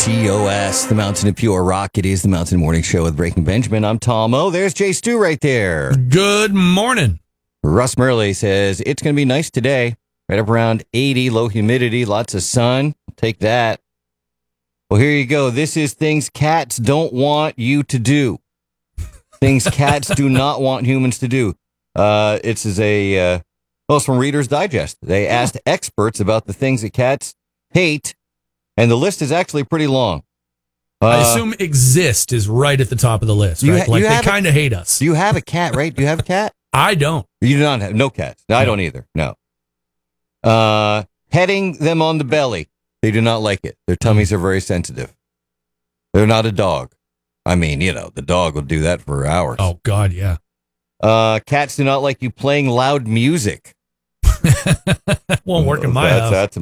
TOS, the Mountain of Pure Rock. It is the Mountain Morning Show with Breaking Benjamin. I'm Tom O. There's Jay Stu right there. Good morning. Russ Murley says, it's going to be nice today. Right up around 80, low humidity, lots of sun. I'll take that. Well, here you go. This is things cats don't want you to do. Things cats do not want humans to do. It's from Reader's Digest. They asked experts about the things that cats hate, and the list is actually pretty long. I assume exist is right at the top of the list, right? They kind of hate us. Do you have a cat, right? Do you have a cat? I don't. You do not have no cats. No, I don't either. No. Petting them on the belly. They do not like it. Their tummies are very sensitive. They're not a dog. I mean, the dog will do that for hours. Oh, God, yeah. Cats do not like you playing loud music. Won't work in my house. That's